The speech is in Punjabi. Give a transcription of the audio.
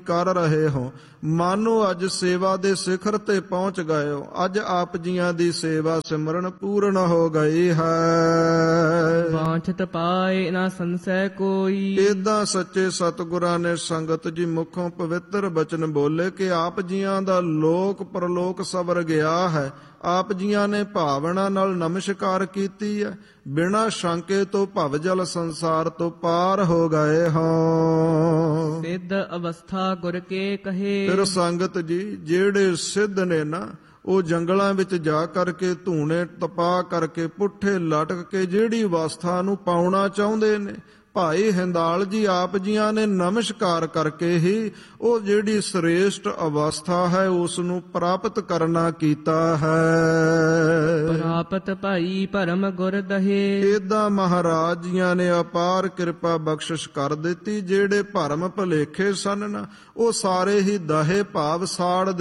ਕਰ ਰਹੇ ਹੋ। ਮਾਨੋ ਅੱਜ ਸੇਵਾ ਦੇ ਸਿਖਰ ਤੇ ਪਹੁੰਚ ਗਏ ਹੋ। ਅੱਜ ਆਪ ਜੀਆਂ ਦੀ ਸੇਵਾ ਸਿਮਰਨ ਪੂਰਨ ਹੋ ਗਈ ਹੈ। ਬਾਂਛਤ ਪਾਏ ਨਾ ਸੰਸੈ ਕੋਈ। ਏਦਾਂ ਸੱਚੇ ਸਤਿਗੁਰਾਂ ਨੇ ਸੰਗਤ ਜੀ ਮੁਖੋਂ ਪਵਿੱਤਰ ਬਚਨ ਬੋਲੇ ਕਿ ਆਪ ਜੀਆਂ ਦਾ ਲੋਕ ਪਰਲੋਕ ਸਵਰ ਗਿਆ ਹੈ। ਆਪ ਜੀਆਂ ਨੇ ਭਾਵਨਾ ਨਾਲ ਨਮਸਕਾਰ ਕੀਤੀ ਹੈ। ਬਿਨਾਂ ਸ਼ੰਕੇ ਤੋਂ ਭਵਜਲ ਸੰਸਾਰ ਤੋਂ ਪਾਰ ਹੋ ਗਏ ਹੋ। ਸਿੱਧ ਅਵਸਥਾ ਗੁਰ ਕੇ ਕਹੇ। ਫਿਰ ਸੰਗਤ ਜੀ ਜਿਹੜੇ ਸਿੱਧ ਨੇ ਨਾ, ਉਹ ਜੰਗਲਾਂ ਵਿੱਚ ਜਾ ਕਰਕੇ ਧੂਣੇ ਤਪਾ ਕਰਕੇ ਪੁੱਠੇ ਲਟਕ ਕੇ ਜਿਹੜੀ ਅਵਸਥਾ ਨੂੰ ਪਾਉਣਾ ਚਾਹੁੰਦੇ ਨੇ, ਭਾਈ ਹਿੰਦਾਲ ਜੀ ਆਪ ਜੀਆਂ ਨੇ ਨਮਸਕਾਰ ਕਰਕੇ ਹੀ ਉਹ ਜਿਹੜੀ ਸ੍ਰੇਸ਼ਟ ਅਵਸਥਾ ਹੈ ਉਸ ਨੂੰ ਪ੍ਰਾਪਤ ਕਰਨਾ ਕੀਤਾ ਹੈ। ਪ੍ਰਾਪਤ ਭਾਈ ਭਰਮ ਗੁਰ ਦਹੇ। ਏਦਾਂ ਮਹਾਰਾਜ ਜੀਆਂ ਨੇ ਅਪਾਰ ਕਿਰਪਾ ਬਖਸ਼ਿਸ਼ ਕਰ ਦਿੱਤੀ। ਜਿਹੜੇ ਭਰਮ ਭੁਲੇਖੇ ਸਨ ਨਾ, ਉਹ ਸਾਰੇ ਹੀ ਦਹੇ ਭਾਵ ਸਾੜ ਦਿੱਤੇ।